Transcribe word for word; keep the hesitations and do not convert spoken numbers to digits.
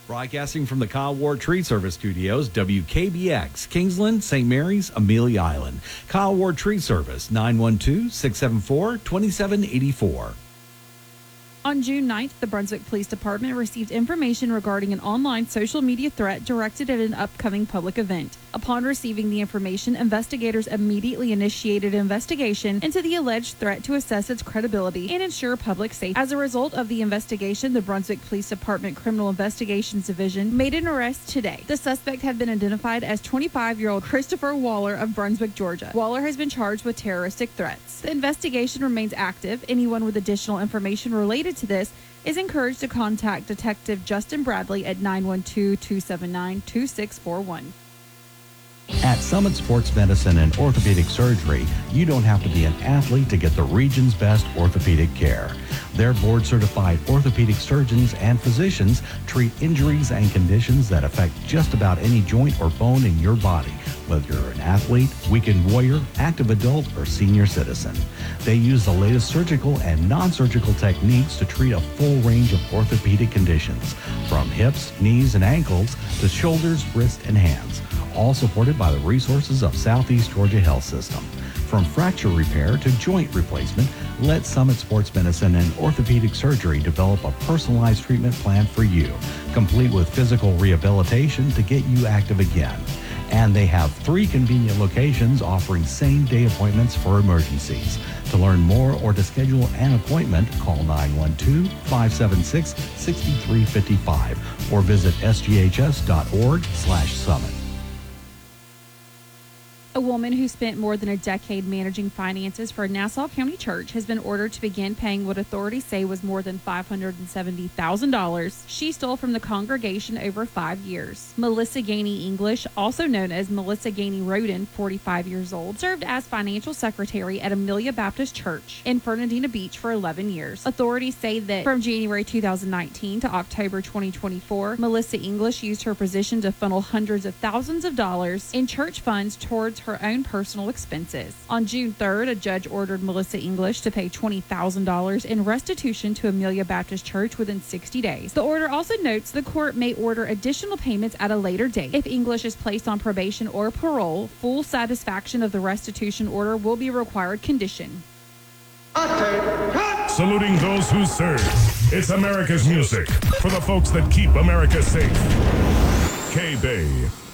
Broadcasting from the Kyle Ward Tree Service Studios, W K B X, Kingsland, Saint Mary's, Amelia Island. Kyle Ward Tree Service, nine one two, six seven four, two seven eight four. On June ninth, the Brunswick Police Department received information regarding an online social media threat directed at an upcoming public event. Upon receiving the information, investigators immediately initiated an investigation into the alleged threat to assess its credibility and ensure public safety. As a result of the investigation, the Brunswick Police Department Criminal Investigations Division made an arrest today. The suspect had been identified as twenty-five-year-old Christopher Waller of Brunswick, Georgia. Waller has been charged with terroristic threats. The investigation remains active. Anyone with additional information related to this is encouraged to contact Detective Justin Bradley at nine one two, two seven nine, two six four one. At Summit Sports Medicine and Orthopedic Surgery, you don't have to be an athlete to get the region's best orthopedic care. Their board-certified orthopedic surgeons and physicians treat injuries and conditions that affect just about any joint or bone in your body, whether you're an athlete, weekend warrior, active adult, or senior citizen. They use the latest surgical and non-surgical techniques to treat a full range of orthopedic conditions, from hips, knees, and ankles to shoulders, wrists, and hands, all supported by the resources of Southeast Georgia Health System. From fracture repair to joint replacement, let Summit Sports Medicine and Orthopedic Surgery develop a personalized treatment plan for you, complete with physical rehabilitation to get you active again. And they have three convenient locations offering same-day appointments for emergencies. To learn more or to schedule an appointment, call nine one two, five seven six, six three five five or visit s g h s dot org slash summit. A woman who spent more than a decade managing finances for a Nassau County church has been ordered to begin paying what authorities say was more than five hundred seventy thousand dollars she stole from the congregation over five years. Melissa Gainey English, also known as Melissa Gainey Roden, forty-five years old, served as financial secretary at Amelia Baptist Church in Fernandina Beach for eleven years. Authorities say that from January two thousand nineteen to October twenty twenty-four, Melissa English used her position to funnel hundreds of thousands of dollars in church funds towards her own personal expenses. On June third, a judge ordered Melissa English to pay twenty thousand dollars in restitution to Amelia Baptist Church within sixty days. The order also notes the court may order additional payments at a later date. If English is placed on probation or parole, full satisfaction of the restitution order will be a required condition. Saluting those who serve. It's America's music for the folks that keep America safe. K-Bay.